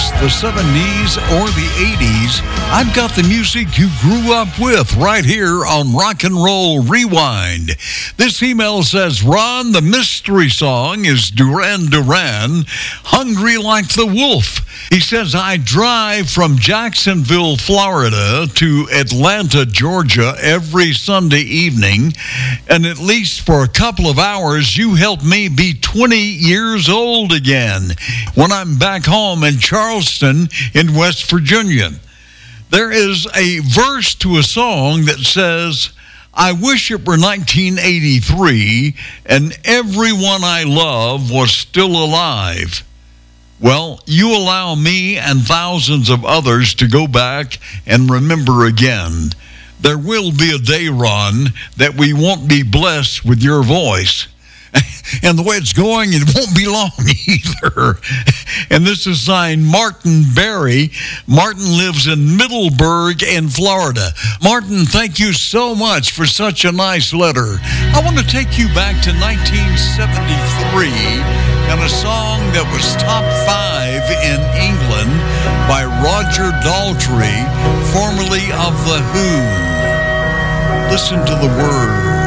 the 70s, or the 80s, I've got the music you grew up with right here on Rock and Roll Rewind. This email says, Ron, the mystery song is Duran Duran, Hungry Like the Wolf. He says, I drive from Jacksonville, Florida to Atlanta, Georgia every Sunday evening, and at least for a couple of hours, you help me be 20 years old again when I'm back home in Charleston in West Virginia. There is a verse to a song that says, I wish it were 1983 and everyone I love was still alive. Well, you allow me and thousands of others to go back and remember again. There will be a day, Ron, that we won't be blessed with your voice. And the way it's going, it won't be long either. And this is signed Martin Berry. Martin lives in Middleburg in Florida. Martin, thank you so much for such a nice letter. I want to take you back to 1973 and a song that was top 5 in England by Roger Daltrey, formerly of The Who. Listen to the words.